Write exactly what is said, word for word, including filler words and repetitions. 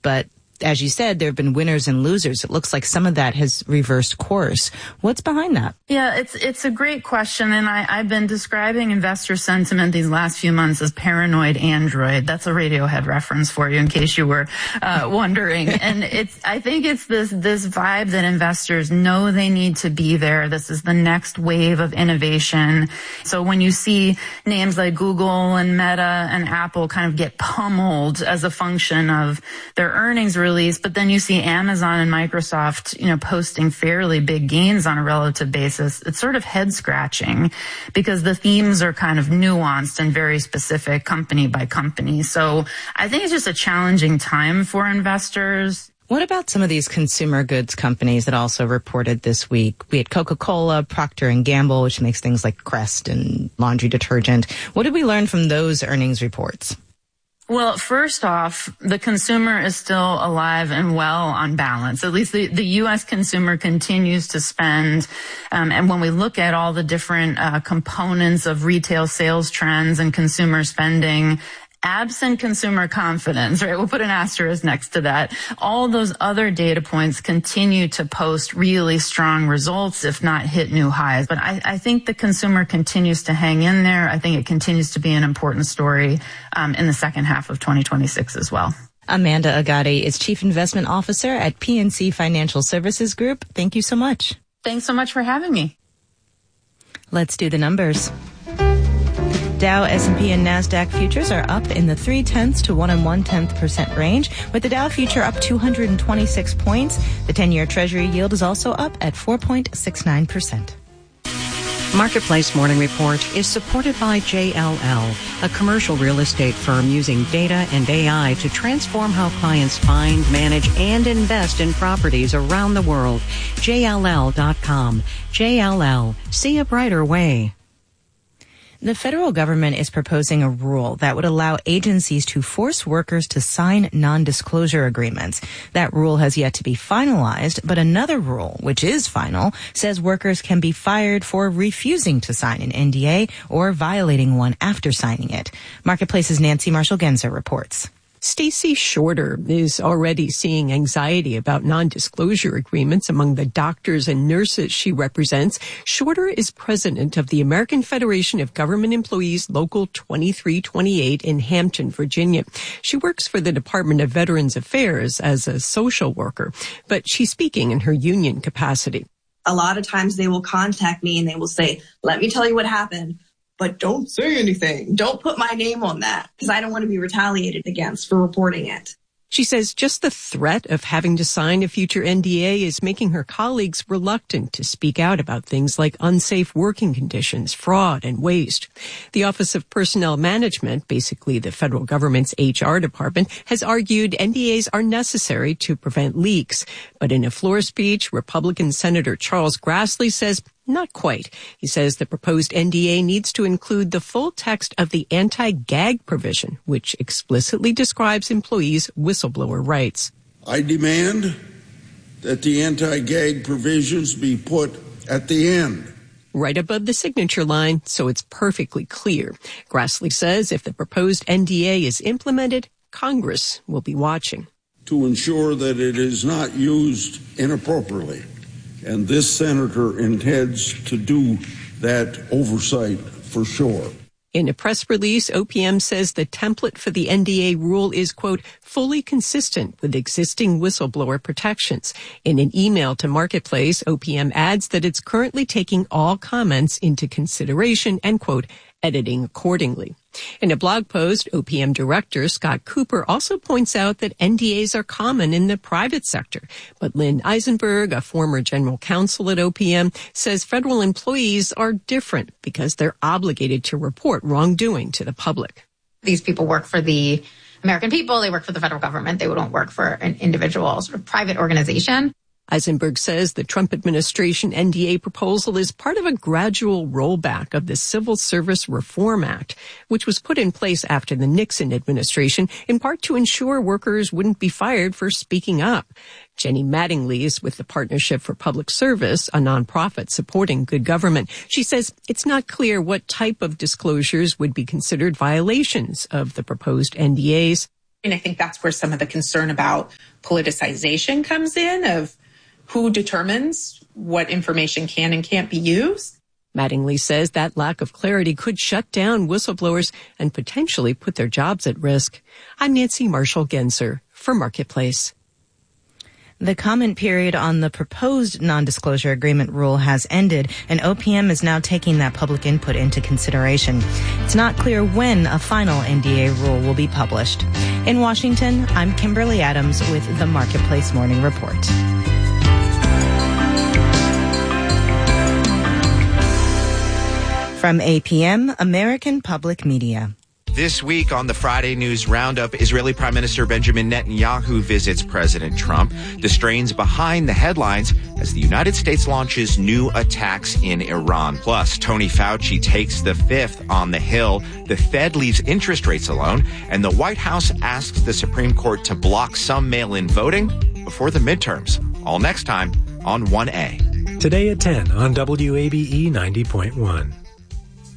but as you said, there have been winners and losers. It looks like some of that has reversed course. What's behind that? Yeah, it's it's a great question, and I, I've been describing investor sentiment these last few months as paranoid android. That's a Radiohead reference for you, in case you were uh, wondering. And it's I think it's this this vibe that investors know they need to be there. This is the next wave of innovation. So when you see names like Google and Meta and Apple kind of get pummeled as a function of their earnings release, but then you see Amazon and Microsoft, you know, posting fairly big gains on a relative basis, it's sort of head scratching because the themes are kind of nuanced and very specific company by company. So I think it's just a challenging time for investors. What about some of these consumer goods companies that also reported this week? We had Coca-Cola, Procter and Gamble, which makes things like Crest and laundry detergent. What did we learn from those earnings reports? Well, first off, the consumer is still alive and well on balance. At least the, the U S consumer continues to spend. Um, and when we look at all the different uh, components of retail sales trends and consumer spending, absent consumer confidence, right? We'll put an asterisk next to that. All those other data points continue to post really strong results, if not hit new highs. But I, I think the consumer continues to hang in there. I think it continues to be an important story um, in the second half of twenty twenty-six as well. Amanda Agati is Chief Investment Officer at P N C Financial Services Group. Thank you so much. Thanks so much for having me. Let's do the numbers. Dow, S and P, and NASDAQ futures are up in the three tenths to one and one tenth percent range, with the Dow future up two hundred twenty-six points. The ten-year Treasury yield is also up at four point six nine percent. Marketplace Morning Report is supported by J L L, a commercial real estate firm using data and A I to transform how clients find, manage, and invest in properties around the world. J L L dot com. J L L. See a brighter way. The federal government is proposing a rule that would allow agencies to force workers to sign non-disclosure agreements. That rule has yet to be finalized, but another rule, which is final, says workers can be fired for refusing to sign an N D A or violating one after signing it. Marketplace's Nancy Marshall-Genzer reports. Stacy Shorter is already seeing anxiety about non-disclosure agreements among the doctors and nurses she represents. Shorter is president of the American Federation of Government Employees Local twenty-three twenty-eight in Hampton, Virginia. She works for the Department of Veterans Affairs as a social worker, but she's speaking in her union capacity. A lot of times they will contact me and they will say, let me tell you what happened. But don't say anything. Don't put my name on that because I don't want to be retaliated against for reporting it. She says just the threat of having to sign a future N D A is making her colleagues reluctant to speak out about things like unsafe working conditions, fraud, and waste. The Office of Personnel Management, basically the federal government's H R department, has argued N D As are necessary to prevent leaks. But in a floor speech, Republican Senator Charles Grassley says not quite. He says the proposed N D A needs to include the full text of the anti-gag provision, which explicitly describes employees' whistleblower rights. I demand that the anti-gag provisions be put at the end, right above the signature line, so it's perfectly clear. Grassley says if the proposed N D A is implemented, Congress will be watching. To ensure that it is not used inappropriately. And this senator intends to do that oversight for sure. In a press release, O P M says the template for the N D A rule is, quote, fully consistent with existing whistleblower protections. In an email to Marketplace, O P M adds that it's currently taking all comments into consideration and, quote, editing accordingly. In a blog post, O P M Director Scott Cooper also points out that N D As are common in the private sector. But Lynn Eisenberg, a former general counsel at O P M, says federal employees are different because they're obligated to report wrongdoing to the public. These people work for the American people. They work for the federal government. They don't work for an individual sort of private organization. Eisenberg says the Trump administration N D A proposal is part of a gradual rollback of the Civil Service Reform Act, which was put in place after the Nixon administration, in part to ensure workers wouldn't be fired for speaking up. Jenny Mattingly is with the Partnership for Public Service, a nonprofit supporting good government. She says it's not clear what type of disclosures would be considered violations of the proposed N D As. And I think that's where some of the concern about politicization comes in, of who determines what information can and can't be used. Mattingly says that lack of clarity could shut down whistleblowers and potentially put their jobs at risk. I'm Nancy Marshall-Genzer for Marketplace. The comment period on the proposed non-disclosure agreement rule has ended, and O P M is now taking that public input into consideration. It's not clear when a final N D A rule will be published. In Washington, I'm Kimberly Adams with the Marketplace Morning Report. From A P M, American Public Media. This week on the Friday News Roundup, Israeli Prime Minister Benjamin Netanyahu visits President Trump. The strains behind the headlines as the United States launches new attacks in Iran. Plus, Tony Fauci takes the fifth on the Hill. The Fed leaves interest rates alone. And the White House asks the Supreme Court to block some mail-in voting before the midterms. All next time on one A. Today at ten on W A B E ninety point one.